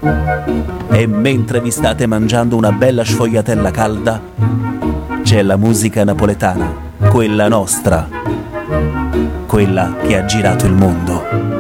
E mentre vi state mangiando una bella sfogliatella calda, c'è la musica napoletana, quella nostra, quella che ha girato il mondo.